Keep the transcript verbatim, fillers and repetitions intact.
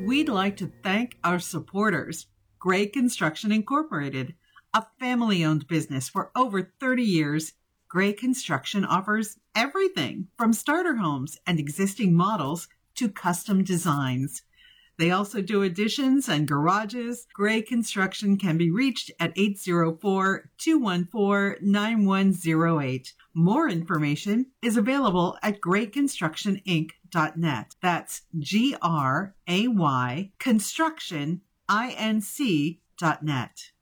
We'd like to thank our supporters, Gray Construction Incorporated, a family-owned business for over thirty years. Gray Construction offers everything from starter homes and existing models to custom designs. They also do additions and garages. Gray Construction can be reached at eight oh four, two one four, nine one oh eight. More information is available at gray construction inc dot net. That's G R A Y construction inc dot net.